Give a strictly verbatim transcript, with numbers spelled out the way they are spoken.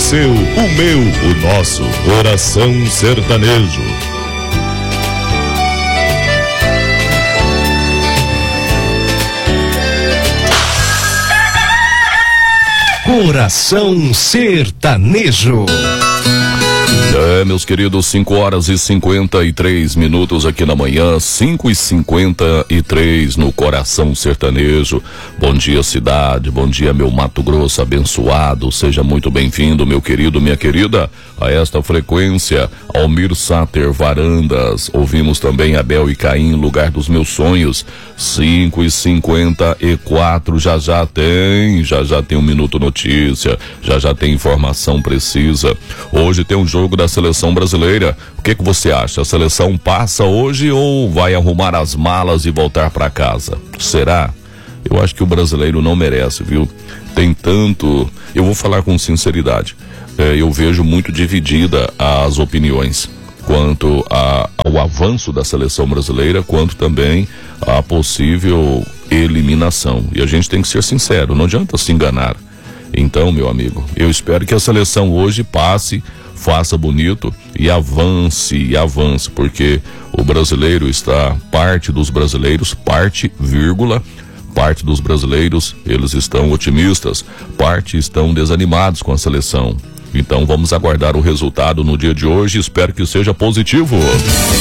seu, o meu, o nosso Coração Sertanejo. Coração Sertanejo. É, meus queridos, cinco horas e cinquenta e três minutos aqui na manhã, cinco e cinquenta e três no Coração Sertanejo. Bom dia, cidade, bom dia, meu Mato Grosso abençoado. Seja muito bem-vindo, meu querido, minha querida, a esta frequência. Almir Sater Varandas. Ouvimos também Abel e Caim, Lugar dos Meus Sonhos. cinco e cinquenta e quatro, já já tem, já já tem um Minuto Notícia, já já tem informação precisa. Hoje tem um jogo da seleção brasileira. O que que você acha? A seleção passa hoje ou vai arrumar as malas e voltar para casa? Será? Eu acho que o brasileiro não merece, viu? Tem tanto... Eu vou falar com sinceridade. É, eu vejo muito dividida as opiniões quanto a, ao avanço da seleção brasileira, quanto também a possível eliminação. E a gente tem que ser sincero, não adianta se enganar. Então, meu amigo, eu espero que a seleção hoje passe, faça bonito e avance, e avance, porque o brasileiro está, parte dos brasileiros, parte, vírgula, parte dos brasileiros, eles estão otimistas, parte estão desanimados com a seleção. Então vamos aguardar o resultado no dia de hoje, espero que seja positivo.